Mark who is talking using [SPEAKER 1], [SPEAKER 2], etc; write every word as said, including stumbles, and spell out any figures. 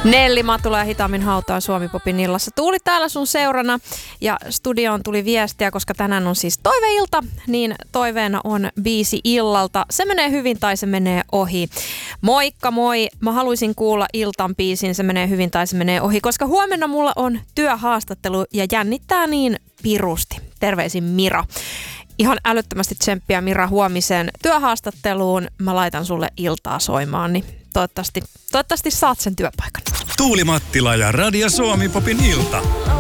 [SPEAKER 1] Nelli Matula ja Hitaammin hautaan Suomi-popin illassa. Tuuli täällä sun seurana ja studioon tuli viestiä, koska tänään on siis toiveilta, niin toiveena on biisi illalta. Se menee hyvin tai se menee ohi. Moikka moi, mä haluaisin kuulla Iltan biisin, se menee hyvin tai se menee ohi, koska huomenna mulla on työhaastattelu ja jännittää niin pirusti. Terveisin Mira. Ihan älyttömästi tsemppiä Mira huomiseen työhaastatteluun. Mä laitan sulle iltaa soimaan, niin toivottavasti, toivottavasti saat sen työpaikan.
[SPEAKER 2] Tuuli Mattila ja Radio Suomi-popin ilta.